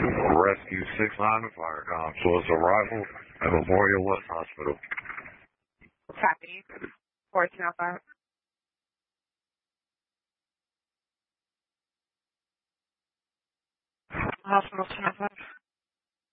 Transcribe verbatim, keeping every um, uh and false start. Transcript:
Rescue six nine to Fire Consuls arrival at Memorial West Hospital. Copy. fourteen oh five. Hospital ten oh five.